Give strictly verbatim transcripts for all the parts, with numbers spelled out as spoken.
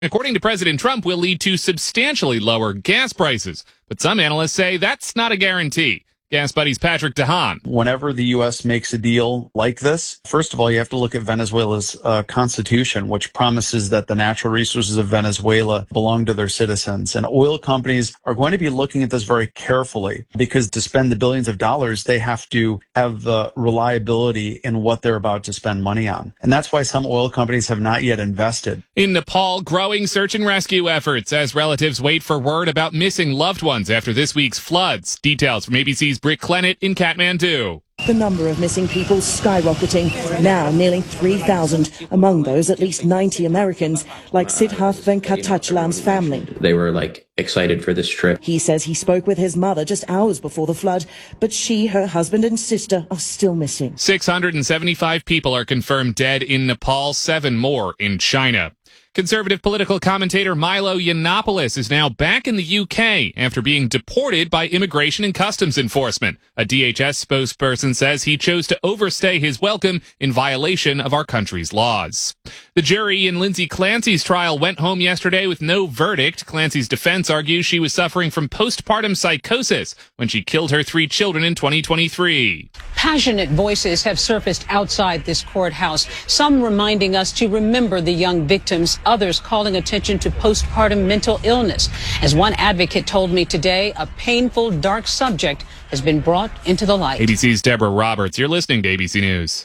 according to President Trump, will lead to substantially lower gas prices. But some analysts say that's not a guarantee. Gas Buddy's Patrick DeHaan. Whenever the U S makes a deal like this, first of all, you have to look at Venezuela's uh, constitution, which promises that the natural resources of Venezuela belong to their citizens. And oil companies are going to be looking at this very carefully because to spend the billions of dollars, they have to have the reliability in what they're about to spend money on. And that's why some oil companies have not yet invested. In Nepal, growing search and rescue efforts as relatives wait for word about missing loved ones after this week's floods. Details from A B C's Brick Clennett in Kathmandu. The number of missing people skyrocketing, now nearly three thousand. Among those, at least ninety Americans, like Siddharth Venkatachalam's family. They were like excited for this trip. He says he spoke with his mother just hours before the flood, but she, her husband and sister are still missing. six hundred seventy-five people are confirmed dead in Nepal, seven more in China. Conservative political commentator Milo Yiannopoulos is now back in the U K after being deported by Immigration and Customs Enforcement. A D H S spokesperson says he chose to overstay his welcome in violation of our country's laws. The jury in Lindsay Clancy's trial went home yesterday with no verdict. Clancy's defense argues she was suffering from postpartum psychosis when she killed her three children in twenty twenty-three. Passionate voices have surfaced outside this courthouse, some reminding us to remember the young victims, others calling attention to postpartum mental illness. As one advocate told me today, a painful, dark subject has been brought into the light. A B C's Deborah Roberts. You're listening to A B C News.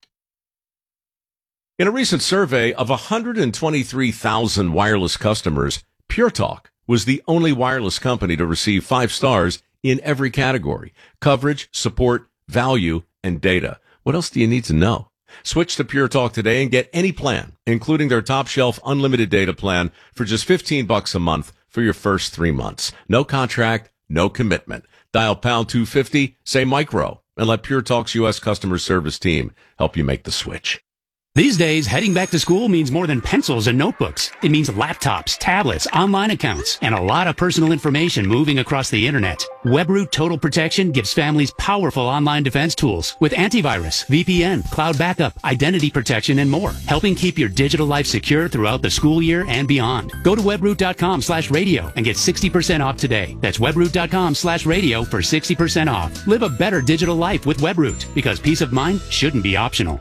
In a recent survey of one hundred twenty-three thousand wireless customers, Pure Talk was the only wireless company to receive five stars in every category: coverage, support, value, and data. What else do you need to know? Switch to Pure Talk today and get any plan, including their top shelf unlimited data plan for just fifteen bucks a month for your first three months. No contract, no commitment. Dial pound two fifty, say micro, and let Pure Talk's U S customer service team help you make the switch. These days, heading back to school means more than pencils and notebooks. It means laptops, tablets, online accounts, and a lot of personal information moving across the internet. WebRoot Total Protection gives families powerful online defense tools with antivirus, V P N, cloud backup, identity protection, and more, helping keep your digital life secure throughout the school year and beyond. Go to webroot.com slash radio and get sixty percent off today. That's webroot.com slash radio for sixty percent off. Live a better digital life with WebRoot, because peace of mind shouldn't be optional.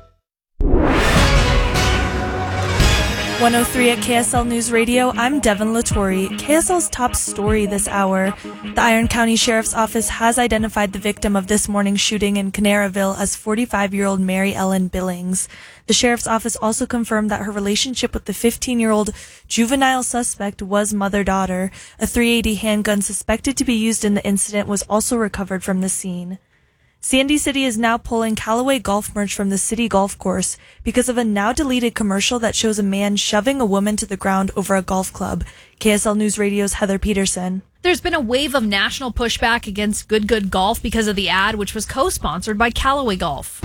one oh three at K S L News Radio, I'm Devin Lattori. K S L's top story this hour. The Iron County Sheriff's Office has identified the victim of this morning's shooting in Canaraville as forty-five-year-old Mary Ellen Billings. The Sheriff's Office also confirmed that her relationship with the fifteen-year-old juvenile suspect was mother-daughter. A three eighty handgun suspected to be used in the incident was also recovered from the scene. Sandy City is now pulling Callaway golf merch from the city golf course because of a now-deleted commercial that shows a man shoving a woman to the ground over a golf club. K S L News Radio's Heather Peterson. There's been a wave of national pushback against Good Good Golf because of the ad, which was co-sponsored by Callaway Golf.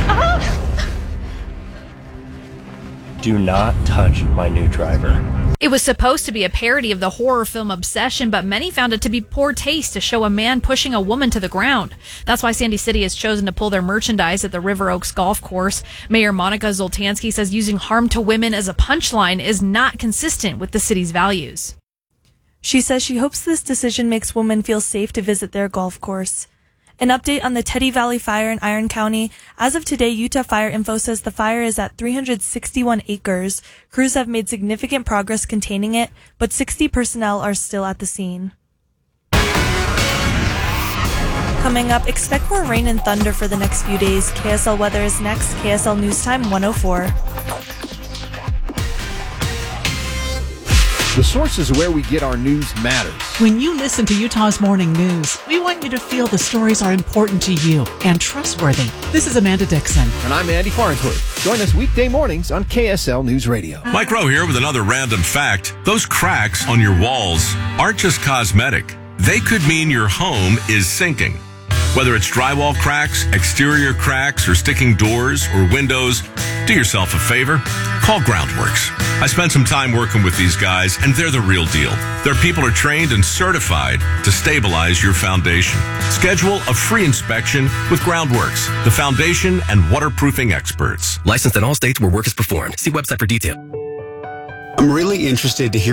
Do not touch my new driver. It was supposed to be a parody of the horror film Obsession, but many found it to be poor taste to show a man pushing a woman to the ground. That's why Sandy City has chosen to pull their merchandise at the River Oaks Golf Course. Mayor Monica Zoltansky says using harm to women as a punchline is not consistent with the city's values. She says she hopes this decision makes women feel safe to visit their golf course. An update on the Teddy Valley Fire in Iron County. As of today, Utah Fire Info says the fire is at three hundred sixty-one acres. Crews have made significant progress containing it, but sixty personnel are still at the scene. Coming up, expect more rain and thunder for the next few days. K S L weather is next. K S L News Time one oh four. The sources where we get our news matters. When you listen to Utah's Morning News, we want you to feel the stories are important to you and trustworthy. This is Amanda Dixon. And I'm Andy Farnsworth. Join us weekday mornings on K S L News Radio. Mike Rowe here with another random fact. Those cracks on your walls aren't just cosmetic. They could mean your home is sinking. Whether it's drywall cracks, exterior cracks, or sticking doors or windows, do yourself a favor. Call Groundworks. I spent some time working with these guys, and they're the real deal. Their people are trained and certified to stabilize your foundation. Schedule a free inspection with Groundworks, the foundation and waterproofing experts. Licensed in all states where work is performed. See website for detail. I'm really interested to hear